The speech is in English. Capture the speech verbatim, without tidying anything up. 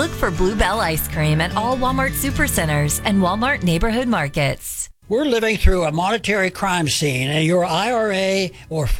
Look for Bluebell ice cream at all Walmart Supercenters and Walmart Neighborhood Markets. We're living through a monetary crime scene, and your I R A or